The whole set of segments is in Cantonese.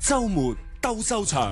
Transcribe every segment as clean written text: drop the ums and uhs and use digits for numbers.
週末鬥獸場。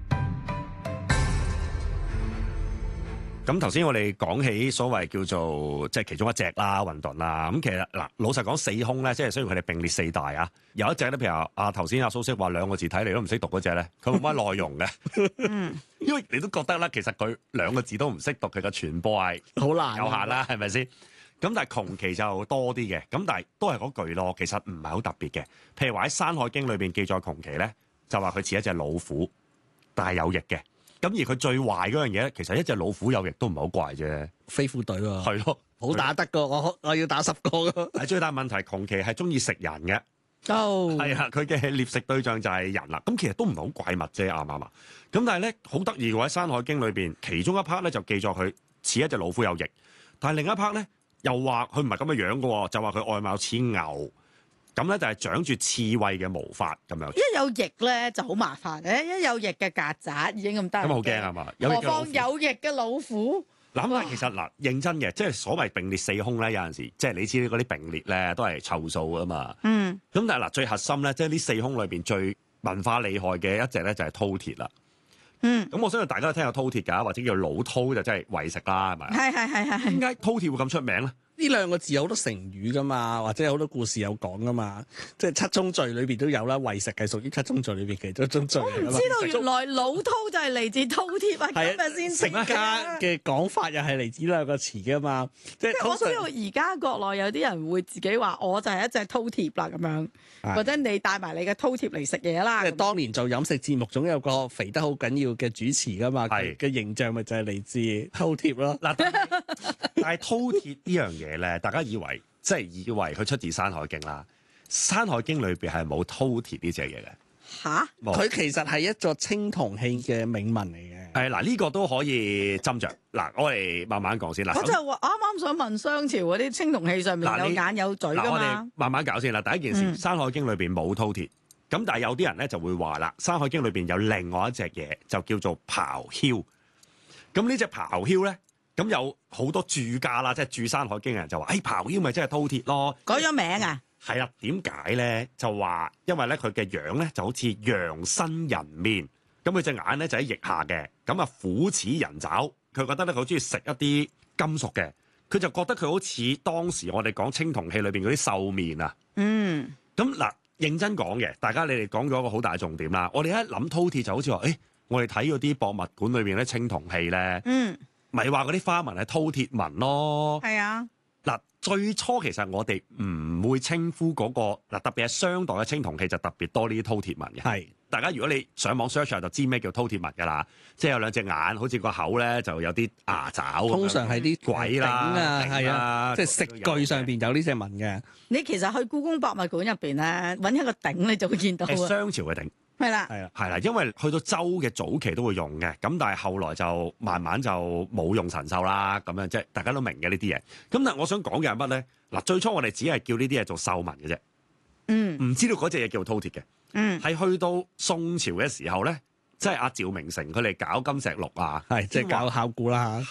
咁頭先我哋講起所謂叫做即係其中一隻啦，混沌啦。咁其實嗱，老實講，四兇咧，即係雖然佢哋並列四大啊，有一隻咧，譬如頭先阿蘇軾話兩個字睇嚟都唔識讀嗰隻咧，佢冇乜內容嘅。因為你都覺得啦，其實佢兩個字都唔識讀，佢嘅傳播係好難有限啦，係咪先？咁但係窮奇就多啲嘅，咁但係都係嗰句咯，其實唔係好特別嘅。譬如話喺《山海經》裏邊記載窮奇咧，就話佢似一隻老虎，但係有翼嘅。咁而佢最壞嗰樣嘢咧，其實一隻老虎有翼都唔係好怪啫。 飛虎隊喎， 係咯， 好打得噶，我要打10個噶。 係最大問題，窮奇係中意食人嘅。 哦， 係啊，佢嘅獵食對象就係人啦。咁其實都唔係好怪物啫，啱唔啱啊？咁但係咧好得意嘅喎，喺《山海經》裏邊，其中一 part 咧就記載佢似一隻老虎有翼，但係另一 part 咧又話佢唔係咁嘅樣嘅喎，就話佢外貌似牛。咁咧就係長住刺蝟嘅毛髮咁樣。 一有翼咧就好麻煩嘅，一有翼嘅曱甴已經咁得人驚。 咁好驚係嘛？ 何況有翼嘅老虎。 嗱，其實嗱，認真嘅，即係所謂並列四兇咧，有陣時即係你知嗰啲並列咧都係湊數啊嘛。 嗯。 咁但係嗱，最核心咧，即係呢四兇裏邊最文化厲害嘅一隻咧，就係饕餮啦。 嗯。 咁我相信大家都聽過饕餮㗎，或者叫老饕就真係為食啦，係咪？ 係。 點解饕餮會咁出名咧？ 呢兩個字有好多成語噶嘛，或者有好多故事有講噶嘛，即係七宗罪裏邊都有啦。為食係屬於七宗罪裏邊其中一宗罪嚟㗎嘛。 我唔知道原來老饕就係嚟自饕餮啊！今日先食家嘅講法又係嚟自兩個詞㗎嘛。即係我知道而家國內有啲人會自己話，我就係一隻饕餮啦咁樣，或者你帶埋你嘅饕餮嚟食嘢啦。 即係當年做飲食節目，總有個肥得好緊要嘅主持㗎嘛，嘅形象咪就係嚟自饕餮咯。 嗱，但係饕餮呢樣嘢咧，大家以為佢出自《山海經》啦，《山海經》裏邊係冇饕餮呢隻嘢嘅。 嚇！ 佢其實係一座青銅器嘅銘文嚟嘅。 係嗱，呢個都可以斟酌。嗱，我哋慢慢講先。嗱， 我就話啱啱想問商朝嗰啲青銅器上面有眼有嘴㗎嘛？ 我哋慢慢搞先啦。第一件事，《山海經》裏邊冇饕餮，咁但係有啲人咧就會話啦，《山海經》裏邊有另外一隻嘢，就叫做狍鴞。咁呢隻狍鴞咧？咁有好多注家啦，即係注《山海經》嘅人就話，狍鴞咪真係饕餮咯。 改咗名啊？ 係啦，點解咧？就話因為咧佢嘅樣咧就好似羊身人面，咁佢隻眼咧就喺翼下嘅，咁啊虎齒人爪，佢覺得咧佢好中意食一啲金屬嘅，佢就覺得佢好似當時我哋講青銅器裏邊嗰啲獸面啊。 嗯。 咁嗱，認真講嘅，大家你哋講咗一個好大重點啦。我哋一諗饕餮就好似話，我哋睇嗰啲博物館裏邊咧青銅器咧。 嗯。 咪話嗰啲花紋係饕餮紋咯。 係啊。 嗱，最初其實我哋唔會稱呼嗰個嗱，特別係商代嘅青銅器就特別多呢啲饕餮紋嘅。 係， 大家如果你上網 search 下就知咩叫饕餮紋㗎啦，即係有兩隻眼，好似個口咧就有啲牙爪。 通常係啲鬼啦， 係啊，即係食具上邊有呢隻紋嘅。 你其實去故宮博物館入邊咧，揾一個鼎你就會見到。 係商朝嘅鼎。 係啦， 係啦，因為去到周嘅早期都會用嘅，咁但係後來就慢慢就冇用神獸啦，咁樣即係大家都明嘅呢啲嘢。咁但係我想講嘅係乜咧？嗱，最初我哋只係叫呢啲嘢做獸紋嘅啫，唔知道嗰隻嘢叫饕餮嘅，係去到宋朝嘅時候咧，即係阿趙明誠佢哋搞金石錄啊， 係即係搞考古啦嚇。